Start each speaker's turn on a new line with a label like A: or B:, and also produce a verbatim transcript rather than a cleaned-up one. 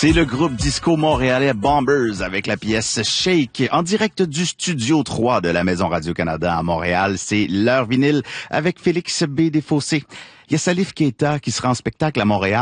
A: C'est le groupe disco montréalais Bombers avec la pièce Shake en direct du studio trois de la Maison Radio-Canada à Montréal. C'est l'heure vinyle avec Félix B. Desfossés. Il y a Salif Keita qui sera en spectacle à Montréal